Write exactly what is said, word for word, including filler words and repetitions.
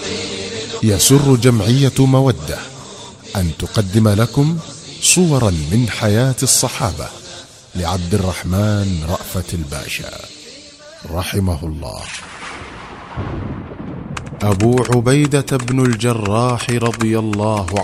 يسر جمعية مودة أن تقدم لكم صورا من حياة الصحابة لعبد الرحمن رأفت الباشا رحمه الله. أبو عبيدة بن الجراح رضي الله